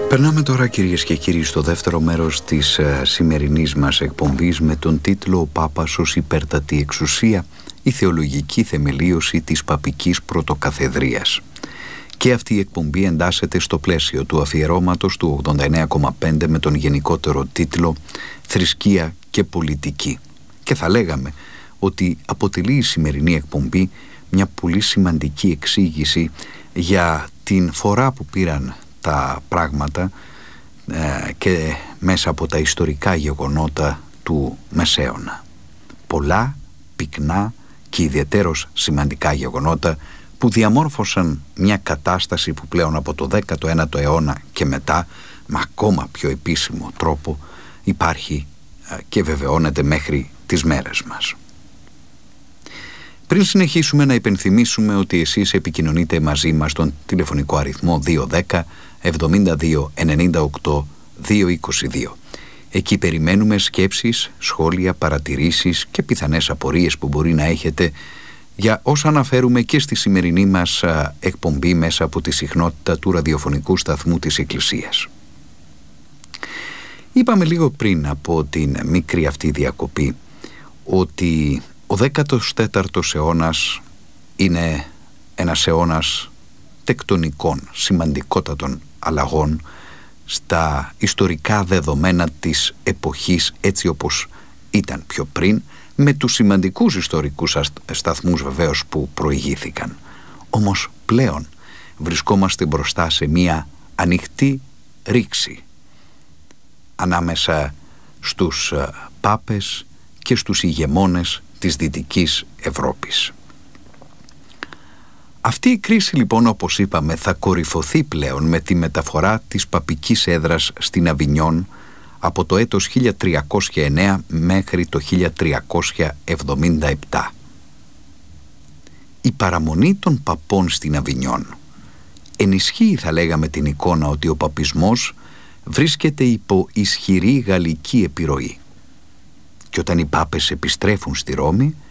Περνάμε τώρα, κυρίες και κύριοι, στο δεύτερο μέρος της σημερινής μας εκπομπής με τον τίτλο «Ο Πάπας ως υπέρτατη εξουσία, η θεολογική θεμελίωση της παπικής πρωτοκαθεδρίας». Και αυτή η εκπομπή εντάσσεται στο πλαίσιο του αφιερώματος του 89,5 με τον γενικότερο τίτλο «Θρησκεία και πολιτική». Και θα λέγαμε ότι αποτελεί η σημερινή εκπομπή μια πολύ σημαντική εξήγηση για την φορά που πήραν τα πράγματα και μέσα από τα ιστορικά γεγονότα του Μεσαίωνα. Πολλά, πυκνά και ιδιαιτέρως σημαντικά γεγονότα που διαμόρφωσαν μια κατάσταση που πλέον από το 19ο αιώνα και μετά με ακόμα πιο επίσημο τρόπο υπάρχει και βεβαιώνεται μέχρι τις μέρες μας. Πριν συνεχίσουμε, να υπενθυμίσουμε ότι εσείς επικοινωνείτε μαζί μας στον τηλεφωνικό αριθμό 210 72 98 222. Εκεί περιμένουμε σκέψεις, σχόλια, παρατηρήσεις και πιθανές απορίες που μπορεί να έχετε για όσα αναφέρουμε και στη σημερινή μας εκπομπή μέσα από τη συχνότητα του ραδιοφωνικού σταθμού της Εκκλησίας. Είπαμε λίγο πριν από την μικρή αυτή διακοπή ότι ο 14ος αιώνας είναι ένας αιώνας τεκτονικών, σημαντικότατων αλλαγών στα ιστορικά δεδομένα της εποχής, έτσι όπως ήταν πιο πριν, με τους σημαντικούς ιστορικούς σταθμούς βεβαίως που προηγήθηκαν. Όμως πλέον βρισκόμαστε μπροστά σε μία ανοιχτή ρήξη ανάμεσα στους πάπες και στους ηγεμόνες της Δυτικής Ευρώπης. Αυτή η κρίση λοιπόν, όπως είπαμε, θα κορυφωθεί πλέον με τη μεταφορά της παπικής έδρας στην Αβινιόν από το έτος 1309 μέχρι το 1377. Η παραμονή των παπών στην Αβινιόν ενισχύει, θα λέγαμε, την εικόνα ότι ο παπισμός βρίσκεται υπό ισχυρή γαλλική επιρροή. Και όταν οι πάπες επιστρέφουν στη Ρώμη,